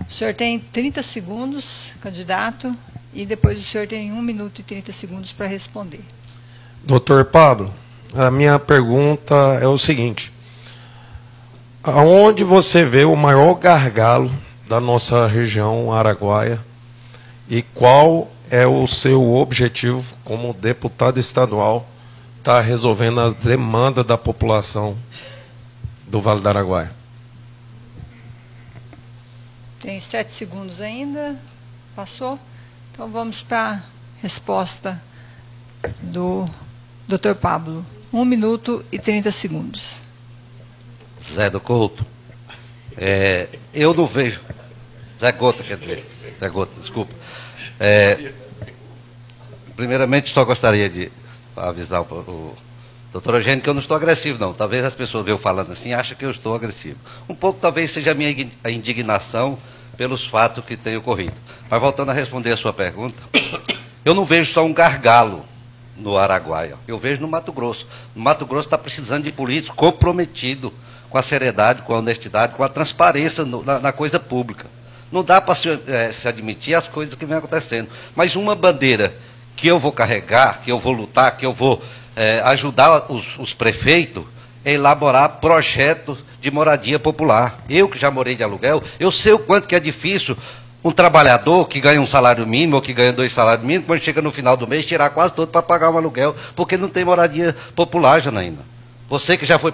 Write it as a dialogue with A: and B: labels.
A: O senhor tem 30 segundos, candidato, e depois o senhor tem 1 minuto e 30 segundos para responder.
B: Doutor Pablo, a minha pergunta é o seguinte: aonde você vê o maior gargalo da nossa região araguaia e qual é o seu objetivo como deputado estadual para resolvendo as demandas da população do Vale do Araguaia?
A: Tem 7 segundos ainda. Passou? Então vamos para a resposta do Dr. Pablo. 1 minuto e 30 segundos.
C: Zé do Couto, eu não vejo... Zé Gota, quer dizer. Zé Gota, desculpa. Primeiramente, só gostaria de avisar o doutor Eugênio que eu não estou agressivo, não. Talvez as pessoas veem eu falando assim achem que eu estou agressivo. Um pouco, talvez, seja a minha indignação pelos fatos que têm ocorrido. Mas, voltando a responder a sua pergunta, eu não vejo só um gargalo no Araguaia. Eu vejo no Mato Grosso. No Mato Grosso está precisando de políticos comprometidos com a seriedade, com a honestidade, com a transparência na coisa pública. Não dá para se admitir as coisas que vêm acontecendo. Mas uma bandeira que eu vou carregar, que eu vou lutar, que eu vou ajudar os prefeitos a elaborar projetos de moradia popular. Eu que já morei de aluguel, eu sei o quanto que é difícil um trabalhador que ganha um salário mínimo ou que ganha 2 salários mínimos, quando chega no final do mês, tirar quase todo para pagar um aluguel, porque não tem moradia popular, Janaína. Você que já foi